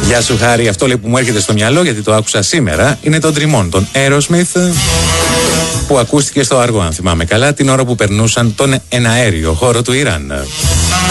Γεια σου Χάρη, αυτό λέει που μου έρχεται στο μυαλό γιατί το άκουσα σήμερα είναι τον Τριμών, τον Aerosmith, που ακούστηκε στο Άργο αν θυμάμαι καλά την ώρα που περνούσαν τον εναέριο χώρο του Ιράν.